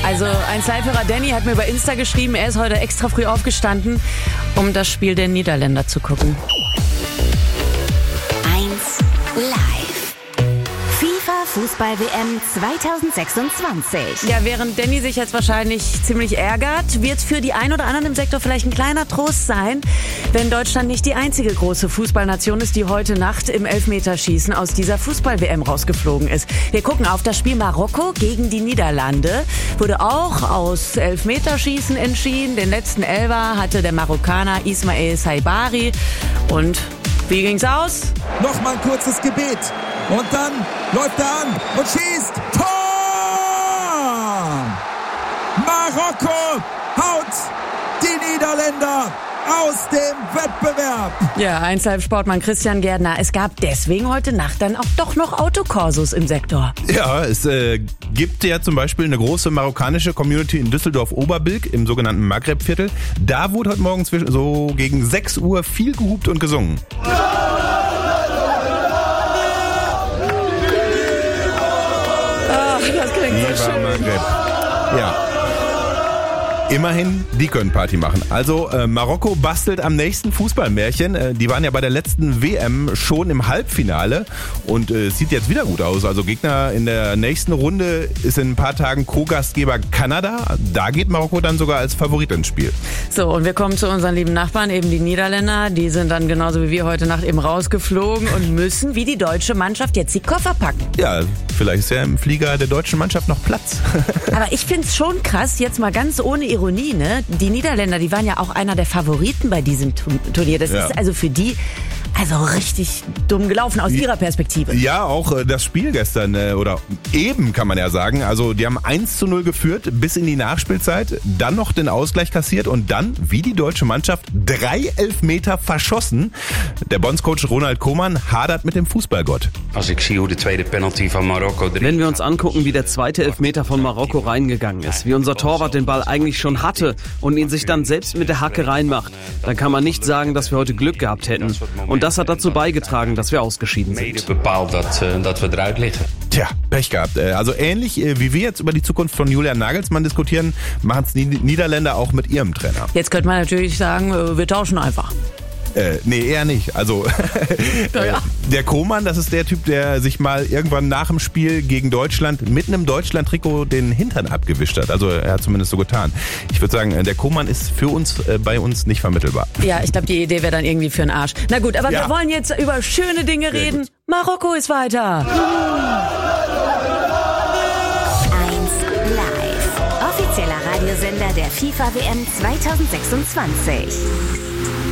Also ein Cypherer Danny hat mir über Insta geschrieben, er ist heute extra früh aufgestanden, um das Spiel der Niederländer zu gucken. 1 Live. FIFA Fußball-WM 2026. Ja, während Danny sich jetzt wahrscheinlich ziemlich ärgert, wird für die ein oder anderen im Sektor vielleicht ein kleiner Trost sein, wenn Deutschland nicht die einzige große Fußballnation ist, die heute Nacht im Elfmeterschießen aus dieser Fußball-WM rausgeflogen ist. Wir gucken auf das Spiel Marokko gegen die Niederlande. Wurde auch aus Elfmeterschießen entschieden. Den letzten Elfer hatte der Marokkaner Ismail Saibari. Und wie ging's aus? Nochmal ein kurzes Gebet. Und dann läuft er an und schießt. Tor! Marokko haut die Niederländer aus dem Wettbewerb. Ja, 1-Live-Sportmann Christian Gärtner. Es gab deswegen heute Nacht dann auch doch noch Autokorsos im Sektor. Ja, es gibt ja zum Beispiel eine große marokkanische Community in Düsseldorf-Oberbilk im sogenannten Maghreb-Viertel. Da wurde heute Morgen so gegen 6 Uhr viel gehupt und gesungen. Das klingt so schön. Maghreb. Ja. Immerhin, die können Party machen. Also Marokko bastelt am nächsten Fußballmärchen. Die waren ja bei der letzten WM schon im Halbfinale und es sieht jetzt wieder gut aus. Also Gegner in der nächsten Runde ist in ein paar Tagen Co-Gastgeber Kanada. Da geht Marokko dann sogar als Favorit ins Spiel. So, und wir kommen zu unseren lieben Nachbarn, eben die Niederländer. Die sind dann genauso wie wir heute Nacht eben rausgeflogen und müssen wie die deutsche Mannschaft jetzt die Koffer packen. Ja, vielleicht ist ja im Flieger der deutschen Mannschaft noch Platz. Aber ich find's schon krass, jetzt mal ganz ohne Ironie, ne? Die Niederländer, die waren ja auch einer der Favoriten bei diesem Turnier. Das ist also für die richtig dumm gelaufen aus ihrer Perspektive. Ja, auch das Spiel gestern oder eben kann man ja sagen. Also die haben 1:0 geführt bis in die Nachspielzeit, dann noch den Ausgleich kassiert und dann, wie die deutsche Mannschaft, 3 Elfmeter verschossen. Der Bondscoach Ronald Koeman hadert mit dem Fußballgott. Wenn wir uns angucken, wie der zweite Elfmeter von Marokko reingegangen ist, wie unser Torwart den Ball eigentlich schon hatte und ihn sich dann selbst mit der Hacke reinmacht, dann kann man nicht sagen, dass wir heute Glück gehabt hätten. Und das hat dazu beigetragen, dass wir ausgeschieden sind. Tja, Pech gehabt. Also ähnlich wie wir jetzt über die Zukunft von Julian Nagelsmann diskutieren, machen es die Niederländer auch mit ihrem Trainer. Jetzt könnte man natürlich sagen, wir tauschen einfach. Nee, eher nicht. Also der Koeman, das ist der Typ, der sich mal irgendwann nach dem Spiel gegen Deutschland mit einem Deutschland-Trikot den Hintern abgewischt hat. Also er hat zumindest so getan. Ich würde sagen, der Koeman ist für uns, bei uns nicht vermittelbar. Ja, ich glaube, die Idee wäre dann irgendwie für den Arsch. Na gut, aber wir wollen jetzt über schöne Dinge reden. Marokko ist weiter. 1 Live. Offizieller Radiosender der FIFA WM 2026.